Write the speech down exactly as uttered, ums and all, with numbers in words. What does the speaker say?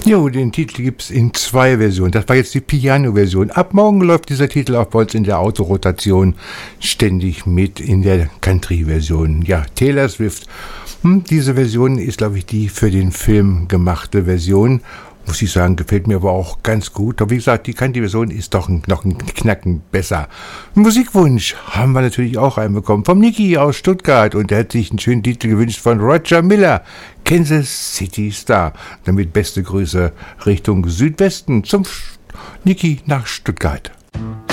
Jo, den Titel gibt's in zwei Versionen. Das war jetzt die Piano-Version. Ab morgen läuft dieser Titel auch bei uns in der Autorotation ständig mit in der Country-Version. Ja, Taylor Swift. Hm, diese Version ist, glaube ich, die für den Film gemachte Version. Muss ich sagen, gefällt mir aber auch ganz gut. Aber wie gesagt, die Country-Version ist doch noch ein Knacken besser. Musikwunsch haben wir natürlich auch einen bekommen vom Niki aus Stuttgart. Und der hat sich einen schönen Titel gewünscht von Roger Miller. Kansas City Star. Damit beste Grüße Richtung Südwesten zum Niki nach Stuttgart.